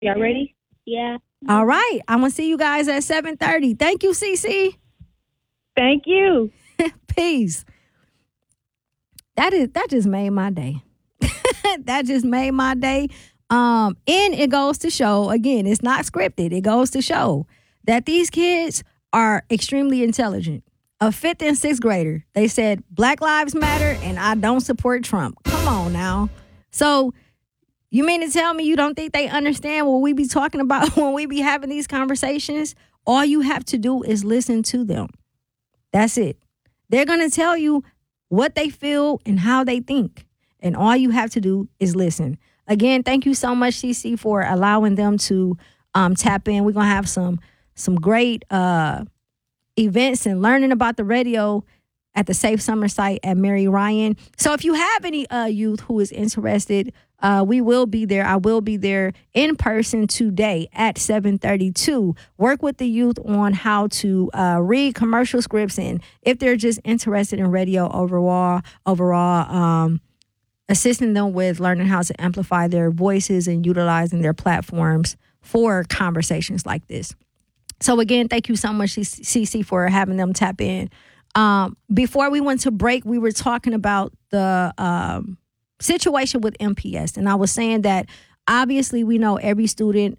Y'all ready? Yeah. All right. I'm going to see you guys at 7:30. Thank you, CC. Thank you. Peace. That just made my day. That just made my day. And it goes to show, again, it's not scripted. It goes to show that these kids are extremely intelligent. A fifth and sixth grader, they said Black Lives Matter and I don't support Trump. Come on now. So you mean to tell me you don't think they understand what we be talking about when we be having these conversations? All you have to do is listen to them. That's it. They're going to tell you what they feel and how they think. And all you have to do is listen. Again, thank you so much, CC, for allowing them to tap in. We're going to have some great events and learning about the radio at the Safe Summer site at Mary Ryan. So if you have any youth who is interested, we will be there. I will be there in person today at 7:32. Work with the youth on how to read commercial scripts, and if they're just interested in radio overall, assisting them with learning how to amplify their voices and utilizing their platforms for conversations like this. So again, thank you so much, CC, for having them tap in. Before we went to break, we were talking about the situation with MPS. And I was saying that obviously we know every student,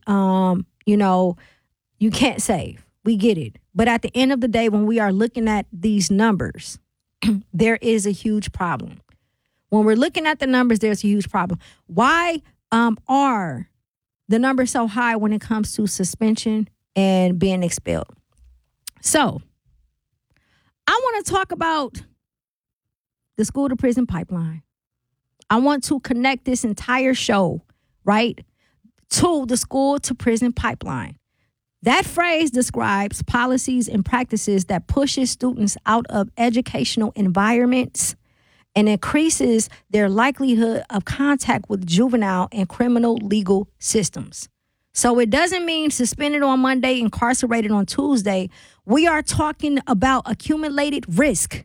you can't save. We get it. But at the end of the day, when we are looking at these numbers, there is a huge problem. When we're looking at the numbers, there's a huge problem. Why are the numbers so high when it comes to suspension and being expelled? So I want to talk about the school to prison pipeline. I want to connect this entire show, right, to the school to prison pipeline. That phrase describes policies and practices that pushes students out of educational environments and increases their likelihood of contact with juvenile and criminal legal systems. So it doesn't mean suspended on Monday, incarcerated on Tuesday. We are talking about accumulated risk.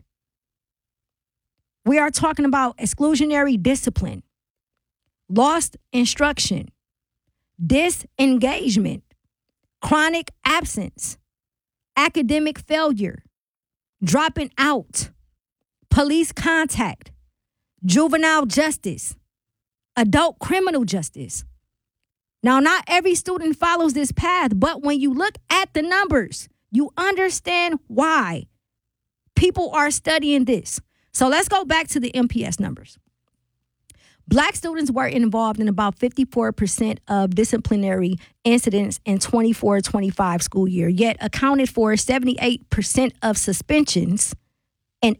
We are talking about exclusionary discipline, lost instruction, disengagement, chronic absence, academic failure, dropping out, police contact, juvenile justice, adult criminal justice. Now, not every student follows this path, but when you look at the numbers, you understand why people are studying this. So let's go back to the MPS numbers. Black students were involved in about 54% of disciplinary incidents in 24-25 school year, yet accounted for 78% of suspensions and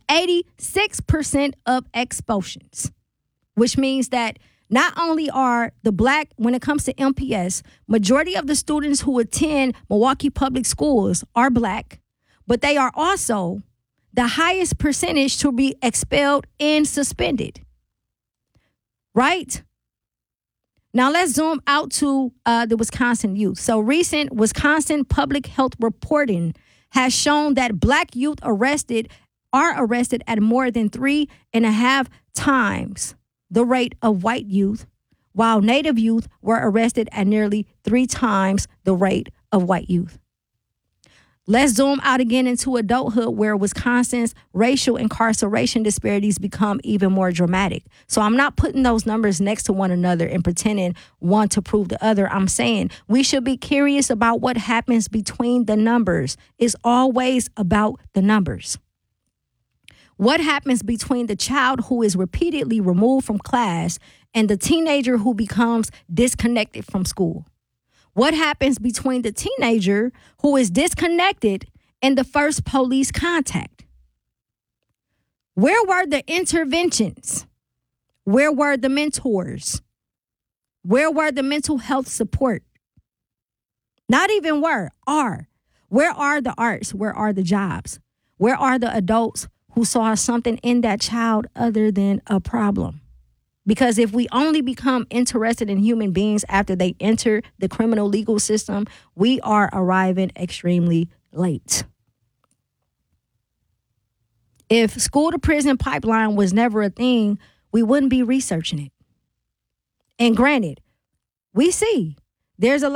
86% of expulsions, which means that not only are the Black, when it comes to MPS, majority of the students who attend Milwaukee Public Schools are Black, but they are also the highest percentage to be expelled and suspended. Right? Now let's zoom out to the Wisconsin youth. So recent Wisconsin public health reporting has shown that Black youth are arrested at more than 3.5 times the rate of white youth, while Native youth were arrested at nearly 3 times the rate of white youth. Let's zoom out again into adulthood, where Wisconsin's racial incarceration disparities become even more dramatic. So I'm not putting those numbers next to one another and pretending one to prove the other. I'm saying we should be curious about what happens between the numbers. It's always about the numbers. What happens between the child who is repeatedly removed from class and the teenager who becomes disconnected from school? What happens between the teenager who is disconnected and the first police contact? Where were the interventions? Where were the mentors? Where were the mental health support? Not even are. Where are the arts? Where are the jobs? Where are the adults who saw something in that child other than a problem? Because if we only become interested in human beings after they enter the criminal legal system, we are arriving extremely late. If school to prison pipeline was never a thing, we wouldn't be researching it. And granted, we see there's a